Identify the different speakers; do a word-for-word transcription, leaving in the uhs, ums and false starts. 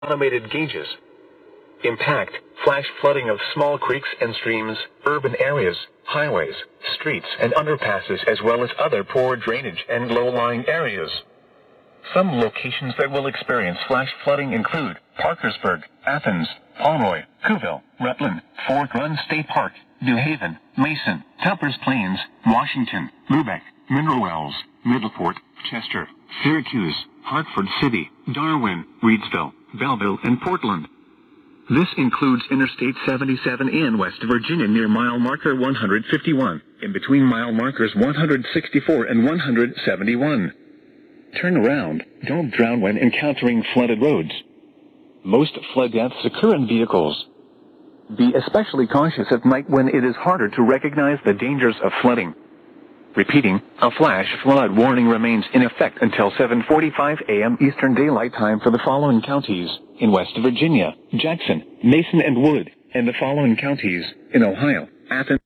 Speaker 1: automated gauges. Impact, flash flooding of small creeks and streams, urban areas, highways, streets and underpasses as well as other poor drainage and low-lying areas. Some locations that will experience flash flooding include Parkersburg, Athens, Pomeroy, Cooville, Rutland, Fort Run State Park, New Haven, Mason, Tuppers Plains, Washington, Lubeck, Mineral Wells, Middleport, Chester, Syracuse, Hartford City, Darwin, Reidsville, Belleville, and Portland. This includes Interstate seventy-seven in West Virginia near mile marker one hundred fifty-one, in between mile markers one hundred sixty-four and one hundred seventy-one. Turn around, don't drown when encountering flooded roads. Most flood deaths occur in vehicles. Be especially cautious at night when it is harder to recognize the dangers of flooding. Repeating, a flash flood warning remains in effect until seven forty-five a m Eastern Daylight Time for the following counties: in West Virginia, Jackson, Mason and Wood, and the following counties: in Ohio, Athens.